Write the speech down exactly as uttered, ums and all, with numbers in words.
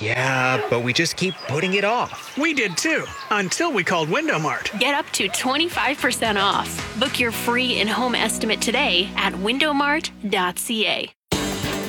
Yeah, but we just keep putting it off. We did too, until we called Window Mart. Get up to twenty-five percent off. Book your free in-home estimate today at window mart dot c a.